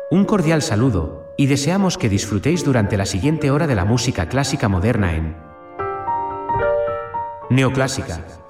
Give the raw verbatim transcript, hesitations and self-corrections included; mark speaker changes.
Speaker 1: Un cordial saludo, y deseamos que disfrutéis durante la siguiente hora de la música clásica moderna en Neoclásica.